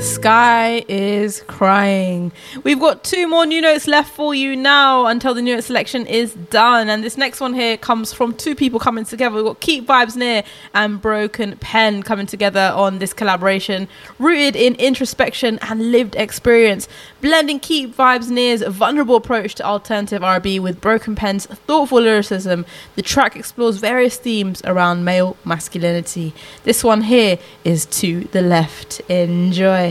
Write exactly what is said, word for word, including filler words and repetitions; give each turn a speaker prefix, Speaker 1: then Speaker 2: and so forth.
Speaker 1: The Sky is Crying. We've got two more new notes left for you now until the new note selection is done. And this next one here comes from two people coming together. We've got Keep Vibes Near and Broken Pen coming together on this collaboration, rooted in introspection and lived experience, blending Keep Vibes Near's vulnerable approach to alternative R and B with Broken Pen's thoughtful lyricism. The track explores various themes around male masculinity. This one here is To the Left. Enjoy.